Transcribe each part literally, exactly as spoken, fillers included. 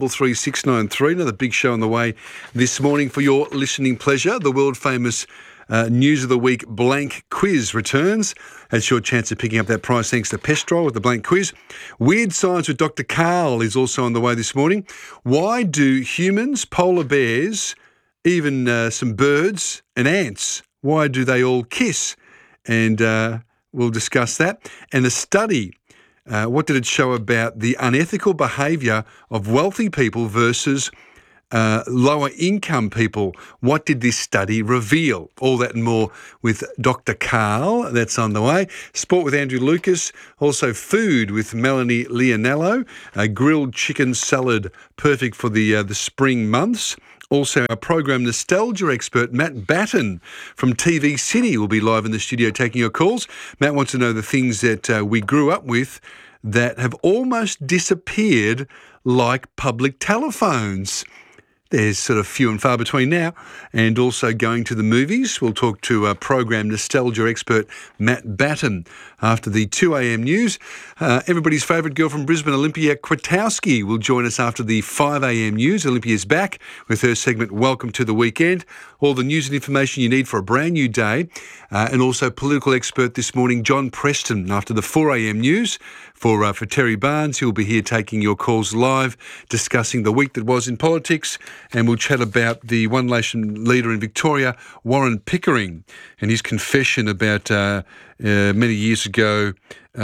double three six nine three. Another big show on the way this morning for your listening pleasure. The world famous uh, News of the Week blank quiz returns. That's your chance of picking up that prize thanks to Pestrol with the blank quiz. Weird Science with Doctor Karl is also on the way this morning. Why do humans, polar bears, even uh, some birds and ants, why do they all kiss? And uh, we'll discuss that. And a study, uh, what did it show about the unethical behaviour of wealthy people versus uh, lower income people? What did this study reveal? All that and more with Doctor Karl. That's on the way. Sport with Andrew Lucas. Also food with Melanie Leonello. A grilled chicken salad, perfect for the uh, the spring months. Also, our program nostalgia expert, Matt Batten from T V City, will be live in the studio taking your calls. Matt wants to know the things that uh, we grew up with that have almost disappeared, like public telephones. There's sort of few and far between now. And also going to the movies. We'll talk to uh, program nostalgia expert Matt Batten after the two a.m. news. Uh, everybody's favourite girl from Brisbane, Olympia Kwiatkowski, will join us after the five a.m. news. Olympia's back with her segment Welcome to the Weekend. All the news and information you need for a brand new day. Uh, and also political expert this morning, John Preston, after the four a.m. news. For, uh, for Terry Barnes, he'll be here taking your calls live, discussing the week that was in politics, and we'll chat about the One Nation leader in Victoria, Warren Pickering, and his confession about uh, uh, many years ago,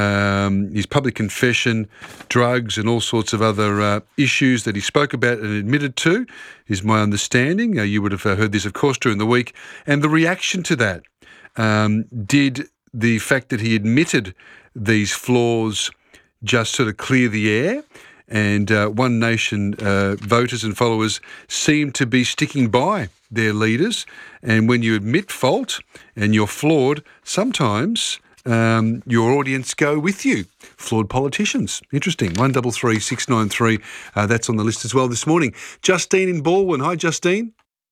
um, his public confession, drugs and all sorts of other uh, issues that he spoke about and admitted to, is my understanding. Uh, you would have heard this, of course, during the week, and the reaction to that. Um, did the fact that he admitted these flaws just sort of clear the air? And uh, One Nation uh, voters and followers seem to be sticking by their leaders. And when you admit fault and you're flawed, sometimes um, your audience go with you. Flawed politicians. Interesting. One double three six nine three. Uh, that's on the list as well this morning. Justine in Baldwin. Hi, Justine.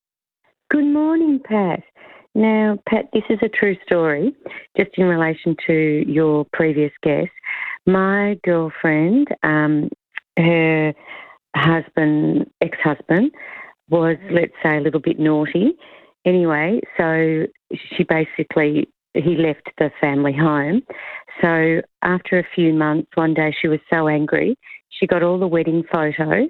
Good morning, Pat. Now, Pat, this is a true story, just in relation to your previous guest. My girlfriend, um, her husband, ex-husband, was, let's say, a little bit naughty. Anyway, so she basically, he left the family home. So after a few months, one day she was so angry, she got all the wedding photos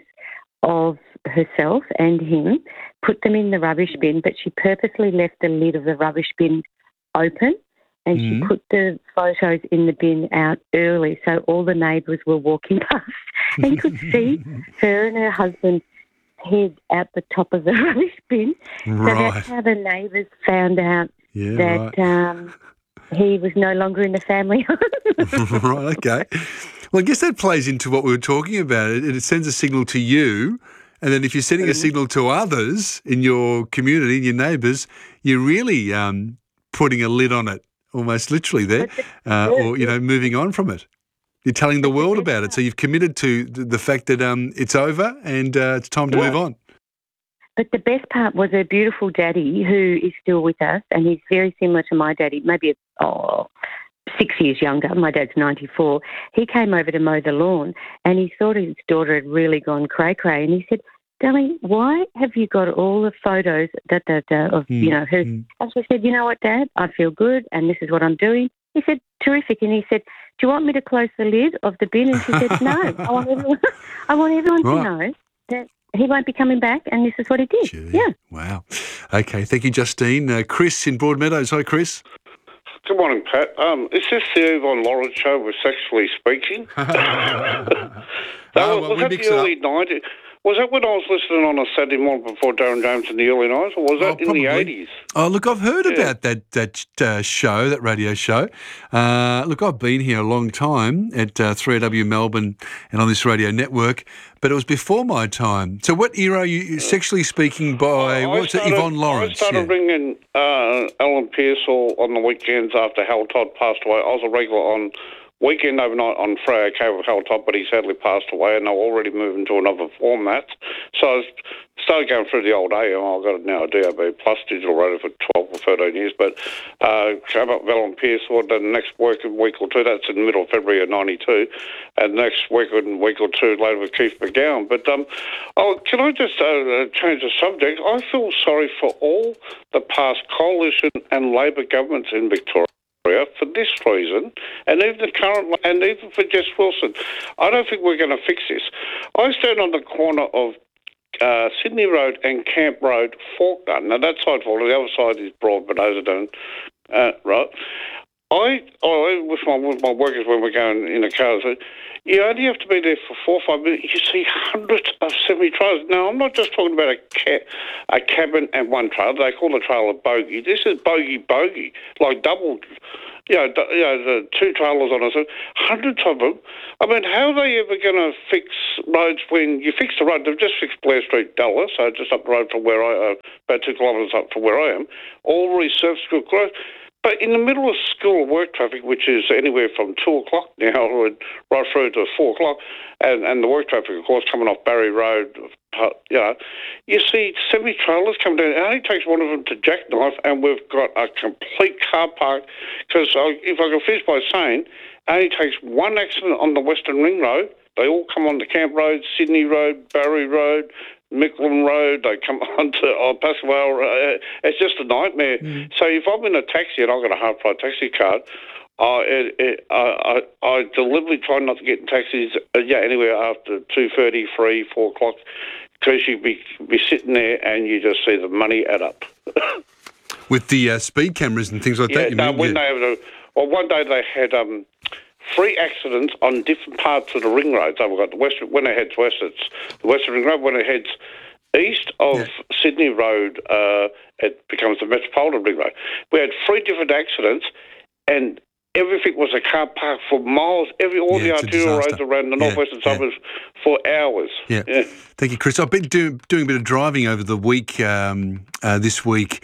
of herself and him, put them in the rubbish bin, but she purposely left the lid of the rubbish bin open, and mm-hmm. she put the photos in the bin out early, so all the neighbours were walking past and could see her and her husband's head out the top of the rubbish bin. Right. So that's how the neighbours found out yeah, that right. um, he was no longer in the family home. Right, okay. Well, I guess that plays into what we were talking about. It, it sends a signal to you, and then if you're sending a signal to others in your community, in your neighbours, you're really um, putting a lid on it, almost literally there, uh, or, you know, moving on from it. You're telling the world about it. So you've committed to the fact that um, it's over and uh, it's time to yeah. move on. But the best part was her beautiful daddy, who is still with us, and he's very similar to my daddy, maybe oh, six years younger. My dad's ninety-four. He came over to mow the lawn, and he thought his daughter had really gone cray-cray, and he said, "Darling, why have you got all the photos da, da, da, of, mm, you know, her?" Mm. And she said, "You know what, Dad? I feel good, and this is what I'm doing." He said, "Terrific." And he said, "Do you want me to close the lid of the bin?" And she said, "No, I want everyone, I want everyone right. to know that he won't be coming back, and this is what he did." Gee, yeah. Wow. Okay. Thank you, Justine. Uh, Chris in Broadmeadows. Hi, Chris. Good morning, Pat. Um, is this the Yvonne Lawrence show with Sexually Speaking? that oh, was well, was we that mix the it early nineties? Was that when I was listening on a Saturday morning before Darren James in the early nineties, or was that oh, in probably. the eighties? Oh, look, I've heard yeah. about that that uh, show, that radio show. Uh, look, I've been here a long time at uh, three A W Melbourne and on this radio network, but it was before my time. So what era are you, Sexually Speaking by, I, what's started, it, Yvonne Lawrence? I started yeah. ringing uh, Alan Pearsall on the weekends after Hal Todd passed away. I was a regular on weekend overnight on Freo Cable Hilltop, but he sadly passed away, and they're already moving to another format. So I started going through the old A M. I've got now a D A B Plus digital radio for twelve or thirteen years, but uh, came up Val and Pierce, or the next working week or two, that's in the middle of February of ninety-two, and next week, week or two later with Keith McGowan. But um, oh, can I just uh, change the subject? I feel sorry for all the past coalition and Labor governments in Victoria for this reason, and even the current, and even for Jess Wilson. I don't think we're going to fix this. I stand on the corner of uh, Sydney Road and Camp Road, Fawkner. Now, that side's water, the other side is Broadmeadows, uh, right? I, I with my with my workers when we're going in a car, so you only have to be there for four or five minutes. You see hundreds of semi-trailers. Now, I'm not just talking about a ca- a cabin and one trailer. They call the trailer bogey. This is bogey bogey, like double, you know, you know the two trailers on us, hundreds of them. I mean, how are they ever going to fix roads when you fix the road? They've just fixed Blair Street, Dallas, so just up the road from where I, uh, about two kilometres up from where I am, all resurfaced good growth. But in the middle of school work traffic, which is anywhere from two o'clock now right through to four o'clock, and, and the work traffic, of course, coming off Barry Road, you know, you see semi-trailers come down. It only takes one of them to jackknife, and we've got a complete car park. Because if I can finish by saying, it only takes one accident on the Western Ring Road. They all come on the Camp Road, Sydney Road, Barry Road, Mickleham Road, they come onto oh, Pasquale. Uh, it's just a nightmare. Mm. So if I'm in a taxi and I've got a half-price taxi card, I, it, it, I, I, I deliberately try not to get in taxis, uh, yeah, anywhere after two thirty, three, four o'clock, because you be be sitting there and you just see the money add up. With the uh, speed cameras and things like yeah, that, you no, mean? when Yeah. they have a, well, one day they had um, three accidents on different parts of the ring road. So we've got the west, when it heads west, it's the Western Ring Road. When it heads east of yeah. Sydney Road, uh, it becomes the Metropolitan Ring Road. We had three different accidents, and everything was a car park for miles. Every all yeah, the arterial roads around the yeah, northwestern yeah. suburbs for hours. Yeah. yeah. Thank you, Chris. I've been do, doing a bit of driving over the week, um, uh, this week.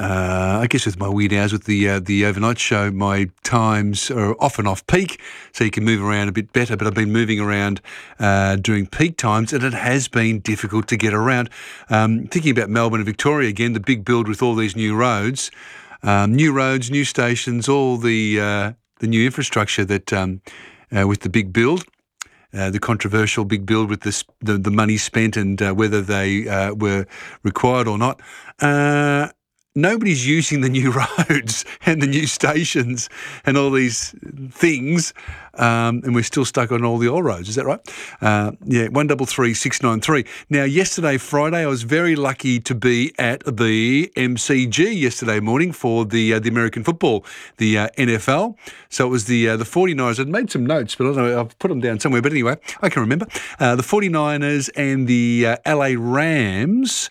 Uh, I guess with my weird hours with the uh, the overnight show, my times are off and off peak, so you can move around a bit better. But I've been moving around uh, during peak times, and it has been difficult to get around. Um, thinking about Melbourne and Victoria again, the big build with all these new roads, um, new roads, new stations, all the uh, the new infrastructure that um, uh, with the big build. Uh, the controversial big build with this, the the money spent and uh, whether they uh, were required or not. Uh, Nobody's using the new roads and the new stations and all these things, um, and we're still stuck on all the old roads. Is that right? Uh, yeah, one double three six nine three. Now, yesterday, Friday, I was very lucky to be at the M C G yesterday morning for the uh, the American football, the uh, N F L. So it was the uh, the forty-niners. I'd made some notes, but I don't know, I've put them down somewhere. But anyway, I can remember uh, the forty-niners and the uh, L A Rams.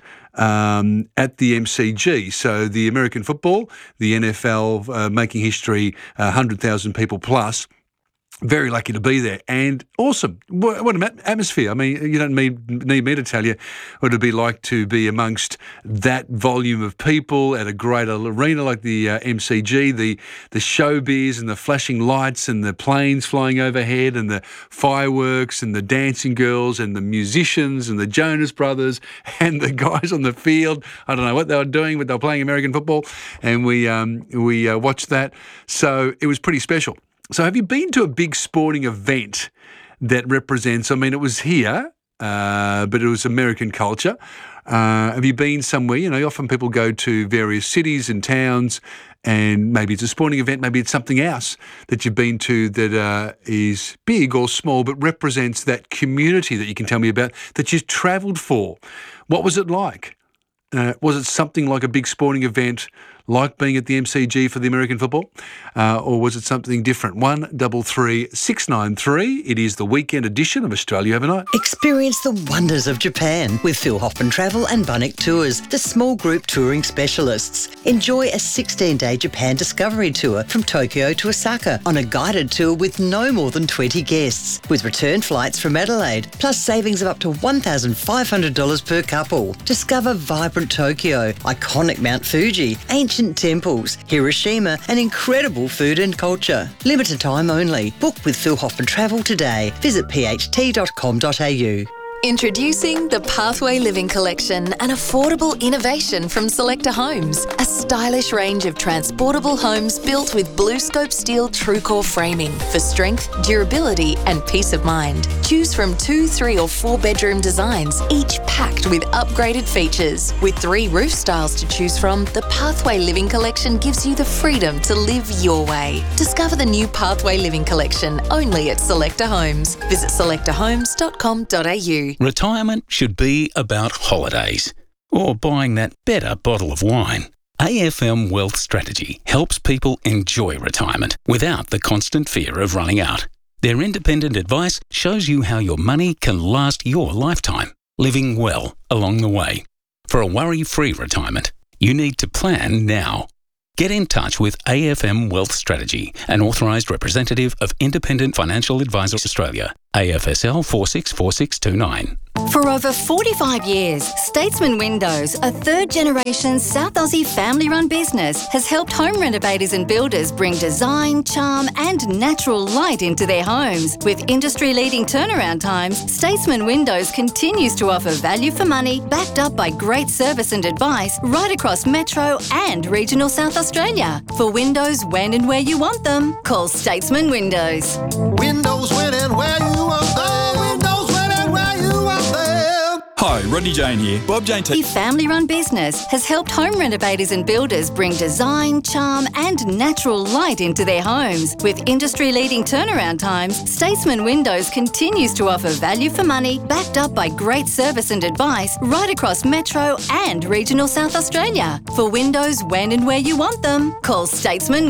Um, at the M C G. So the American football, the N F L uh, making history, uh, one hundred thousand people plus. Very lucky to be there, and awesome. What, what an atmosphere. I mean, you don't need, need me to tell you what it'd be like to be amongst that volume of people at a great arena like the uh, M C G, the, the showbiz and the flashing lights and the planes flying overhead and the fireworks and the dancing girls and the musicians and the Jonas Brothers and the guys on the field. I don't know what they were doing, but they were playing American football, and we, um, we uh, watched that. So it was pretty special. So have you been to a big sporting event that represents, I mean, it was here, uh, but it was American culture. Uh, have you been somewhere, you know, often people go to various cities and towns and maybe it's a sporting event, maybe it's something else that you've been to that uh, is big or small but represents that community that you can tell me about that you've travelled for. What was it like? Uh, was it something like a big sporting event like being at the M C G for the American football? Uh, or was it something different? one double three six nine three. It is the weekend edition of Australia Overnight. Experience the wonders of Japan with Phil Hoffman Travel and Bunnik Tours, the small group touring specialists. Enjoy a sixteen-day Japan discovery tour from Tokyo to Osaka on a guided tour with no more than twenty guests, with return flights from Adelaide, plus savings of up to one thousand five hundred dollars per couple. Discover vibrant Tokyo, iconic Mount Fuji, ancient ancient temples, Hiroshima, and incredible food and culture. Limited time only. Book with Phil Hoffman Travel today. Visit p h t dot com dot a u. Introducing the Pathway Living Collection, an affordable innovation from Selector Homes. A stylish range of transportable homes built with BlueScope steel TrueCore framing for strength, durability and peace of mind. Choose from two, three or four bedroom designs, each packed with upgraded features. With three roof styles to choose from, the Pathway Living Collection gives you the freedom to live your way. Discover the new Pathway Living Collection only at Selector Homes. Visit selector homes dot com dot a u. Retirement should be about holidays or buying that better bottle of wine. A F M Wealth Strategy helps people enjoy retirement without the constant fear of running out. Their independent advice shows you how your money can last your lifetime, living well along the way. For a worry-free retirement, you need to plan now. Get in touch with A F M Wealth Strategy, an authorised representative of Independent Financial Advisors Australia, A F S L four six four six two nine. For over forty-five years, Statesman Windows, a third-generation South Aussie family-run business, has helped home renovators and builders bring design, charm and natural light into their homes. With industry-leading turnaround times, Statesman Windows continues to offer value for money, backed up by great service and advice right across Metro and regional South Australia. For windows when and where you want them, call Statesman Windows. Windows when and where you want them. Windows when and where you want them. Hi, Rodney Jane here. Bob Jane. The family-run business has helped home renovators and builders bring design, charm and natural light into their homes. With industry-leading turnaround times, Statesman Windows continues to offer value for money, backed up by great service and advice right across Metro and regional South Australia. For windows when and where you want them, call Statesman